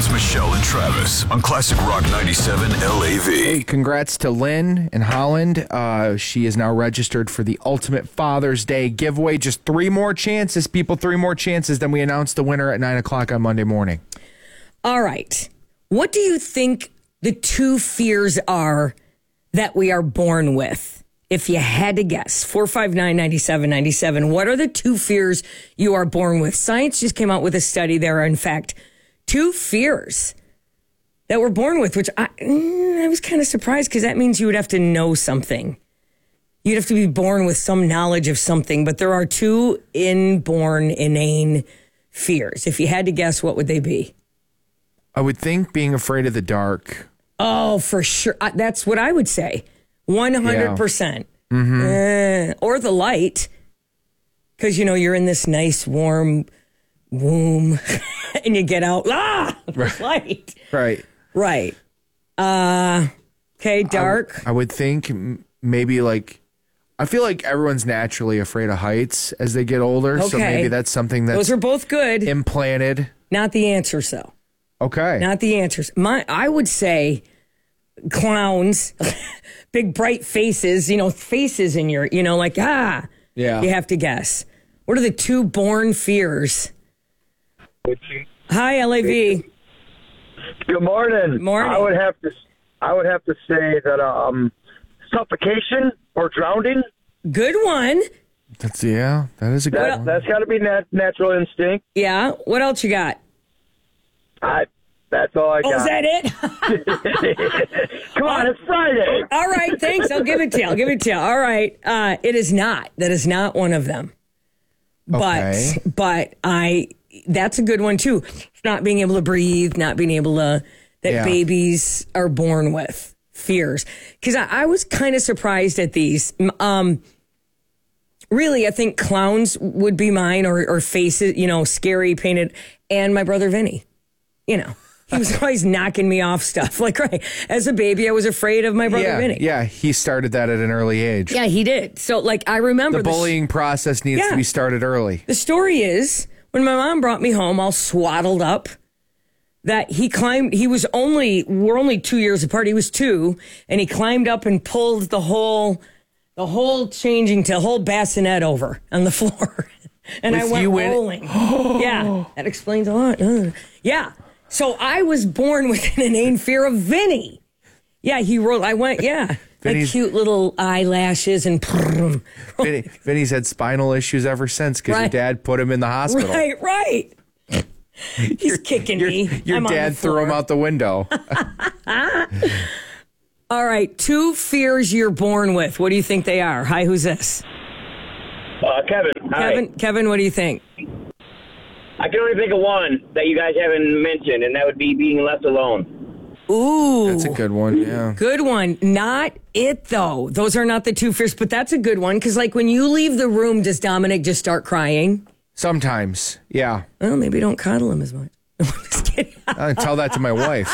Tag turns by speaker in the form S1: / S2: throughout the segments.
S1: It's Michelle and Travis on Classic Rock 97 LAV.
S2: Hey, congrats to Lynn in Holland. She is now registered for the Ultimate Father's Day giveaway. Just 3 more chances, people. 3 more chances. Then we announce the winner at 9 o'clock on Monday morning.
S3: All right. What do you think the 2 fears are that we are born with? If you had to guess, 459-9797, what are the 2 fears you are born with? Science just came out with a study. There are, in fact, 2 fears that we're born with, which I was kind of surprised because that means you would have to know something. You'd have to be born with some knowledge of something, but there are 2 inborn, inane fears. If you had to guess, what would they be?
S2: I would think being afraid of the dark.
S3: Oh, for sure. That's what I would say. 100%.
S2: Mm-hmm.
S3: Or the light, because, you're in this nice, warm womb, and you get out, there's light.
S2: Right.
S3: Right. Okay, dark.
S2: I would think maybe I feel like everyone's naturally afraid of heights as they get older, so maybe that's something that's
S3: those are both good.
S2: Implanted.
S3: Not the answers, though.
S2: Okay.
S3: Not the answers. I would say clowns, big bright faces, faces in your,
S2: Yeah.
S3: You have to guess. What are the 2 born fears? Hi, LAV.
S4: Good morning.
S3: Morning.
S4: I would have to say that suffocation or drowning.
S3: Good one.
S2: That is a good one.
S4: That's got to be natural instinct.
S3: Yeah. What else you got?
S4: That's all I got.
S3: Oh, is that it?
S4: Come on, it's Friday.
S3: All right, thanks. I'll give it to you. All right. It is not. That is not one of them.
S2: Okay.
S3: But that's a good one too. Not being able to breathe, not being able to, that babies are born with fears. Because I was kind of surprised at these. Really, I think clowns would be mine, or faces, scary, painted, and my brother Vinny. He was always knocking me off stuff. Right. As a baby, I was afraid of my brother Vinny.
S2: Yeah, he started that at an early age.
S3: Yeah, he did. So, I remember
S2: the bullying process needs to be started early.
S3: The story is, when my mom brought me home all swaddled up, that we're only 2 years apart. He was 2, and he climbed up and pulled the whole bassinet over on the floor. And I went rolling. Yeah, that explains a lot. Yeah. So I was born with an inane fear of Vinny. Yeah, he rolled. I went, like cute little eyelashes and.
S2: Vinny's had spinal issues ever since because your dad put him in the hospital.
S3: Right. He's kicking me.
S2: Your dad threw him out the window.
S3: All right, 2 fears you're born with. What do you think they are? Hi, who's this?
S4: Kevin.
S3: Kevin, what do you think?
S4: I can only think of one that you guys haven't mentioned, and that would be being left alone.
S3: Ooh.
S2: That's a good one, yeah.
S3: Good one. Not it, though. Those are not the 2 fears, but that's a good one, because, when you leave the room, does Dominic just start crying?
S2: Sometimes, yeah.
S3: Well, maybe don't cuddle him as much. I'm just kidding.
S2: I tell that to my wife.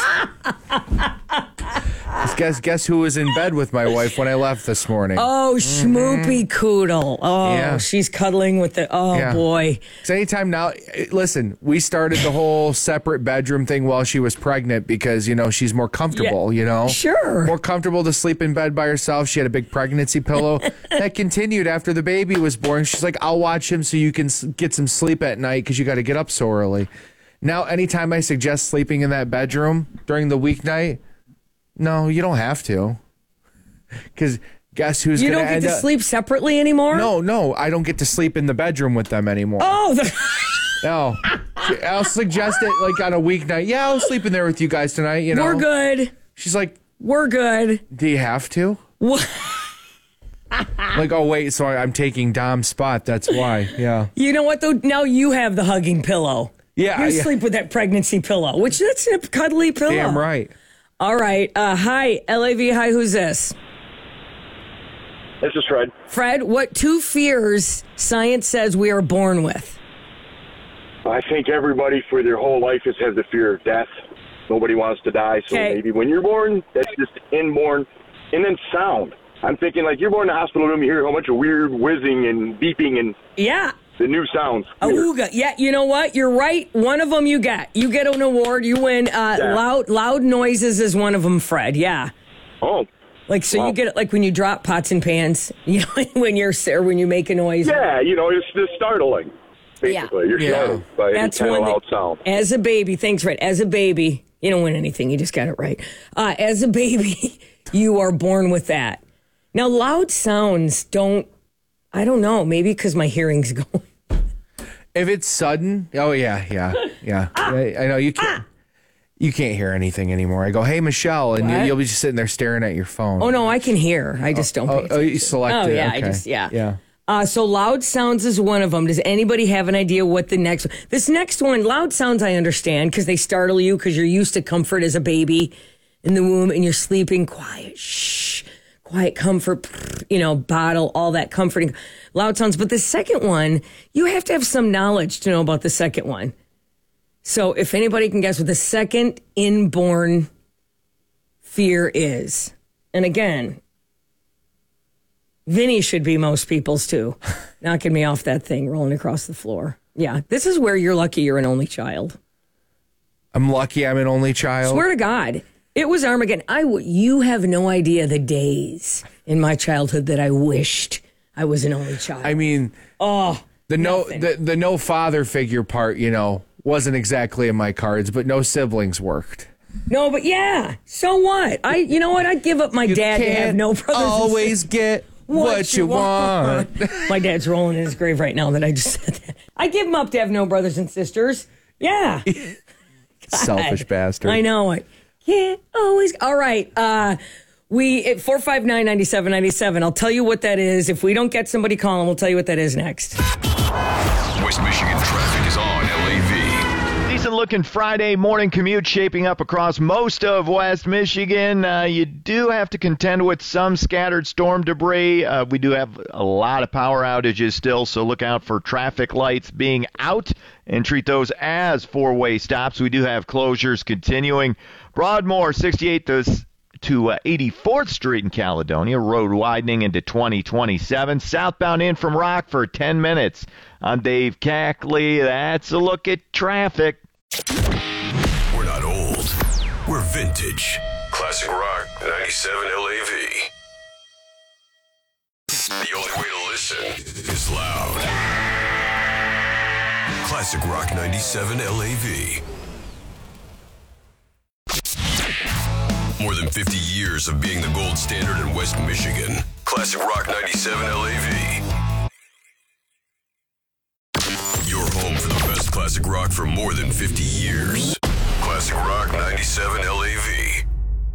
S2: Guess who was in bed with my wife when I left this morning?
S3: Oh, Schmoopy Koodle. Oh,
S2: yeah.
S3: She's cuddling with boy.
S2: So anytime now, listen, we started the whole separate bedroom thing while she was pregnant because, she's more comfortable,
S3: Sure.
S2: More comfortable to sleep in bed by herself. She had a big pregnancy pillow. That continued after the baby was born. She's like, I'll watch him so you can get some sleep at night because you got to get up so early. Now, anytime I suggest sleeping in that bedroom during the weeknight, no, you don't have to. Because guess who's going to end up...
S3: You don't get to sleep separately anymore?
S2: No, I don't get to sleep in the bedroom with them anymore.
S3: Oh,
S2: no. I'll suggest it on a weeknight. Yeah, I'll sleep in there with you guys tonight,
S3: We're good.
S2: She's like...
S3: We're good.
S2: Do you have to?
S3: What?
S2: Oh, wait, so I'm taking Dom's spot. That's why, yeah.
S3: You know what, though? Now you have the hugging pillow.
S2: Yeah.
S3: You sleep with that pregnancy pillow, which that's a cuddly pillow.
S2: Damn right.
S3: All right. Hi, LAV. Hi, who's this?
S4: This is Fred.
S3: Fred, what 2 fears science says we are born with?
S5: I think everybody for their whole life has had the fear of death. Nobody wants to die, so maybe when you're born, that's just inborn. And then sound. I'm thinking you're born in the hospital room, you hear a whole bunch of weird whizzing and beeping and...
S3: Yeah.
S5: The new sounds.
S3: Awooga. Yeah, you know what? You're right. One of them you get. You get an award. You win. Loud noises is one of them, Fred. Yeah.
S5: Oh.
S3: Like, so you get it like when you drop pots and pans, you know, when you make a noise.
S5: Yeah, it's just startling, basically.
S3: Yeah.
S5: You're startled by any kind of loud sound.
S3: As a baby, thanks, Fred. As a baby, you don't win anything. You just got it right. As a baby, you are born with that. Now, loud sounds I don't know, maybe because my hearing's going.
S2: If it's sudden, yeah. I know you can't. You can't hear anything anymore. I go, hey, Michelle, and you'll be just sitting there staring at your phone.
S3: Oh, no, I can hear. I just don't pay attention.
S2: Oh, you select it.
S3: Yeah,
S2: Okay.
S3: Yeah. So loud sounds is one of them. Does anybody have an idea what this next one, loud sounds I understand because they startle you because you're used to comfort as a baby in the womb and you're sleeping quiet. Shh. Quiet comfort, bottle, all that comforting loud sounds. But the second one, you have to have some knowledge to know about the second one. So if anybody can guess what the second inborn fear is. And again, Vinny should be most people's too. Knocking me off that thing, rolling across the floor. Yeah, this is where you're lucky you're an only child.
S2: I'm lucky I'm an only child.
S3: Swear to God. It was Armageddon. You have no idea the days in my childhood that I wished I was an only child.
S2: I mean, the no father figure part, wasn't exactly in my cards, but no siblings worked.
S3: No, but yeah. So what? You know what? I'd give up my dad to have no brothers.
S2: Always get what you want.
S3: My dad's rolling in his grave right now that I just said that. I give him up to have no brothers and sisters. Yeah.
S2: Selfish bastard.
S3: I know it. Yeah, always. All right. We at 459-9797. I'll tell you what that is. If we don't get somebody calling, we'll tell you what that is next.
S1: West Michigan traffic is on LAV.
S6: Decent-looking Friday morning commute shaping up across most of West Michigan. You do have to contend with some scattered storm debris. We do have a lot of power outages still, so look out for traffic lights being out and treat those as four-way stops. We do have closures continuing. Broadmoor, 68 to 84th Street in Caledonia, road widening into 2027. Southbound in from Rockford, 10 minutes. I'm Dave Cackley. That's a look at traffic.
S1: We're not old. We're vintage. Classic Rock 97 LAV. The only way to listen is loud. Classic Rock 97 LAV. More than 50 years of being the gold standard in West Michigan. Classic Rock 97 LAV. Your home for the best classic rock for more than 50 years. Classic Rock 97 LAV.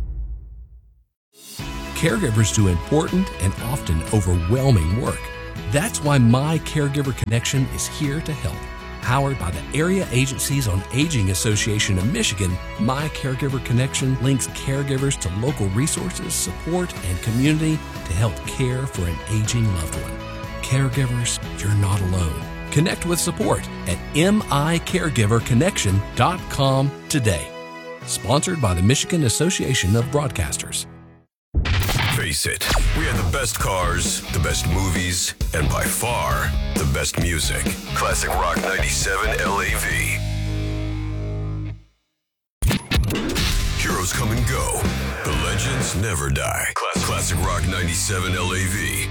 S7: Caregivers do important and often overwhelming work. That's why My Caregiver Connection is here to help. Powered by the Area Agencies on Aging Association of Michigan, My Caregiver Connection links caregivers to local resources, support, and community to help care for an aging loved one. Caregivers, you're not alone. Connect with support at micaregiverconnection.com today. Sponsored by the Michigan Association of Broadcasters.
S1: Face it, we had the best cars, the best movies, and by far, the best music. Classic Rock 97 LAV. Heroes come and go. The legends never die. Classic Rock 97 LAV.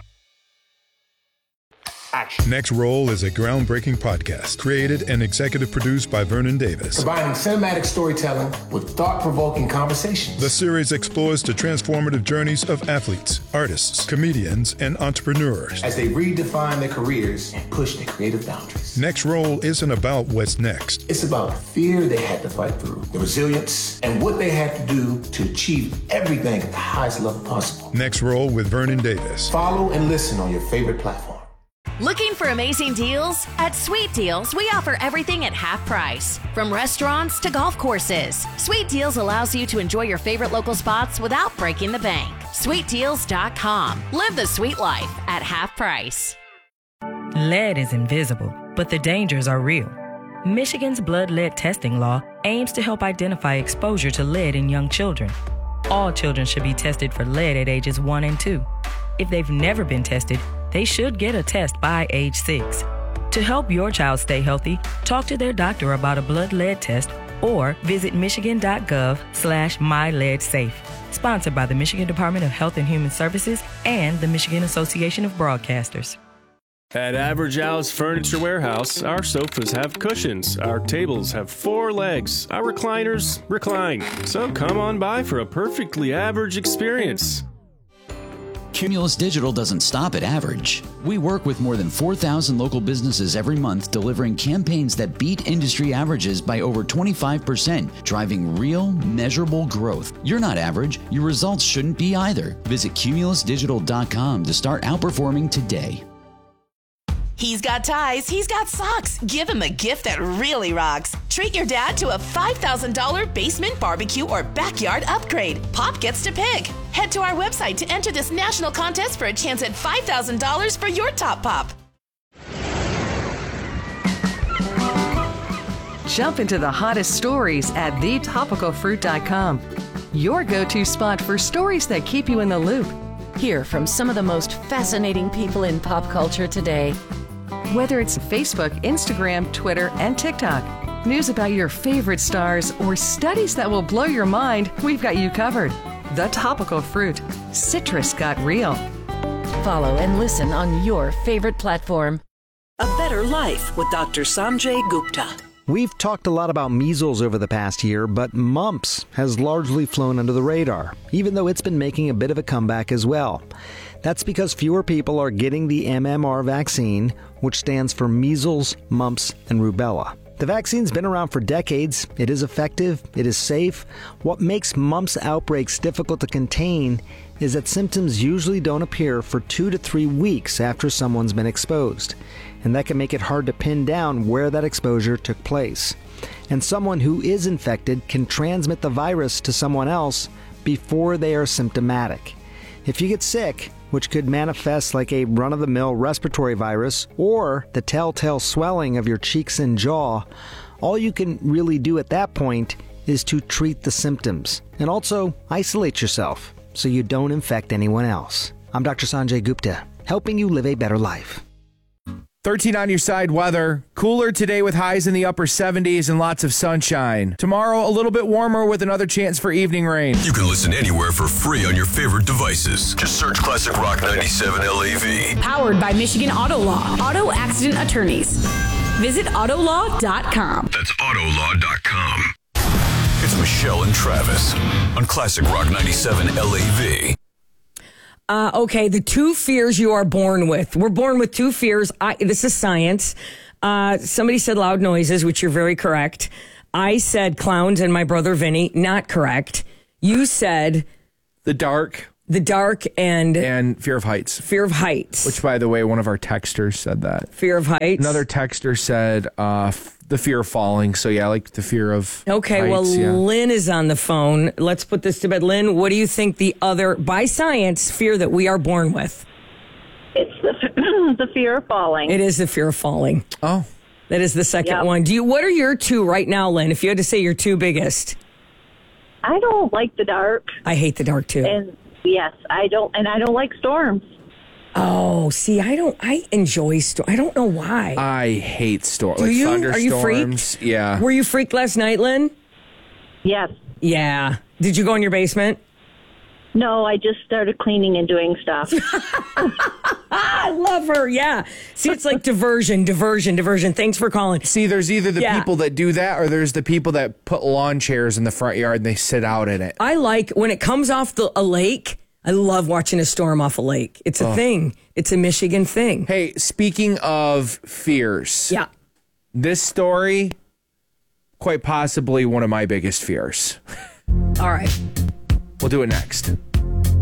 S8: Next Roll is a groundbreaking podcast created and executive produced by Vernon Davis.
S9: Combining cinematic storytelling with thought-provoking conversations.
S8: The series explores the transformative journeys of athletes, artists, comedians, and entrepreneurs
S9: as they redefine their careers and push their creative boundaries.
S8: Next Roll isn't about what's next.
S9: It's about the fear they had to fight through, the resilience, and what they had to do to achieve everything at the highest level possible.
S8: Next Roll with Vernon Davis.
S9: Follow and listen on your favorite platform.
S10: Looking for amazing deals? At Sweet Deals, we offer everything at half price. From restaurants to golf courses, Sweet Deals allows you to enjoy your favorite local spots without breaking the bank. SweetDeals.com. Live the sweet life at half price.
S11: Lead is invisible, but the dangers are real. Michigan's blood lead testing law aims to help identify exposure to lead in young children. All children should be tested for lead at ages 1 and 2. If they've never been tested, they should get a test by age 6. To help your child stay healthy, talk to their doctor about a blood lead test or visit michigan.gov/myleadsafe. Sponsored by the Michigan Department of Health and Human Services and the Michigan Association of Broadcasters.
S12: At Average Al's Furniture Warehouse, our sofas have cushions, our tables have 4 legs, our recliners recline. So come on by for a perfectly average experience.
S13: Cumulus Digital doesn't stop at average. We work with more than 4,000 local businesses every month, delivering campaigns that beat industry averages by over 25%, driving real, measurable growth. You're not average. Your results shouldn't be either. Visit cumulusdigital.com to start outperforming today.
S14: He's got ties, he's got socks. Give him a gift that really rocks. Treat your dad to a $5,000 basement barbecue or backyard upgrade. Pop gets to pick. Head to our website to enter this national contest for a chance at $5,000 for your top pop.
S15: Jump into the hottest stories at thetopicalfruit.com. Your go-to spot for stories that keep you in the loop.
S16: Hear from some of the most fascinating people in pop culture today.
S15: Whether it's Facebook, Instagram, Twitter, and TikTok, news about your favorite stars, or studies that will blow your mind, we've got you covered. The Topical Fruit. Citrus got real.
S16: Follow and listen on your favorite platform.
S17: A Better Life with Dr. Sanjay Gupta.
S18: We've talked a lot about measles over the past year, but mumps has largely flown under the radar, even though it's been making a bit of a comeback as well. That's because fewer people are getting the MMR vaccine, which stands for measles, mumps, and rubella. The vaccine's been around for decades. It is effective. It is safe. What makes mumps outbreaks difficult to contain is that symptoms usually don't appear for 2 to 3 weeks after someone's been exposed. And that can make it hard to pin down where that exposure took place. And someone who is infected can transmit the virus to someone else before they are symptomatic. If you get sick, which could manifest like a run-of-the-mill respiratory virus or the telltale swelling of your cheeks and jaw, all you can really do at that point is to treat the symptoms and also isolate yourself so you don't infect anyone else. I'm Dr. Sanjay Gupta, helping you live a better life.
S2: 13 on your side weather. Cooler today with highs in the upper 70s and lots of sunshine. Tomorrow, a little bit warmer with another chance for evening rain.
S1: You can listen anywhere for free on your favorite devices. Just search Classic Rock 97 LAV.
S19: Powered by Michigan Auto Law. Auto accident attorneys. Visit autolaw.com.
S1: That's autolaw.com. It's Michelle and Travis on Classic Rock 97 LAV.
S3: Okay, the 2 fears you are born with. We're born with 2 fears. This is science. Somebody said loud noises, which you're very correct. I said clowns and my brother Vinny, not correct. You said
S2: the dark
S3: and
S2: fear of heights.
S3: Fear of heights.
S2: Which, by the way, one of our texters said that.
S3: Fear of heights.
S2: Another texter said the fear of falling. So yeah, like the fear of
S3: Okay,
S2: heights,
S3: well,
S2: yeah.
S3: Lynn is on the phone. Let's put this to bed. Lynn, what do you think the other, by science, fear that we are born with?
S20: It's the fear of falling.
S3: It is the fear of falling.
S2: Oh.
S3: That is the second one. What are your 2 right now, Lynn, if you had to say your 2 biggest?
S20: I don't like the dark.
S3: I hate the dark, too.
S20: And yes, I don't like storms.
S3: Oh, see, I enjoy storms. I don't know why.
S2: I hate storms.
S3: Do
S2: like
S3: you?
S2: Thunderstorms.
S3: Are you freaked?
S2: Yeah.
S3: Were you freaked last night, Lynn?
S20: Yes.
S3: Yeah. Did you go in your basement?
S20: No, I just started cleaning and doing stuff.
S3: I love her. Yeah. See, it's like diversion. Thanks for calling.
S2: See, there's either the people that do that or there's the people that put lawn chairs in the front yard and they sit out in it.
S3: I like when it comes off a lake. I love watching a storm off a lake. It's a thing. It's a Michigan thing.
S2: Hey, speaking of fears.
S3: Yeah.
S2: This story, quite possibly one of my biggest fears.
S3: All right.
S2: We'll do it next.